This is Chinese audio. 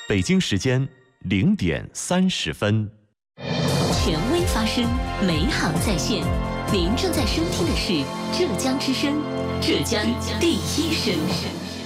北京时间0点30分。 权威发声，美好在线。您正在收听的是浙江之声，浙江第一声。